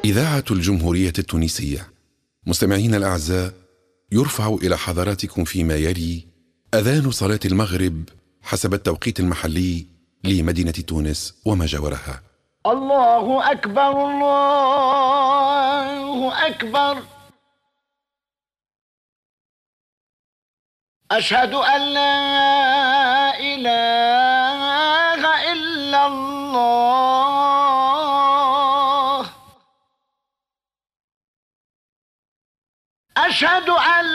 إذاعة الجمهورية التونسية. مستمعين الأعزاء، يرفع إلى حضراتكم فيما يلي أذان صلاة المغرب حسب التوقيت المحلي لمدينة تونس وما جاورها. الله أكبر الله أكبر، أشهد أن لا إله إلا الله، أشهد أن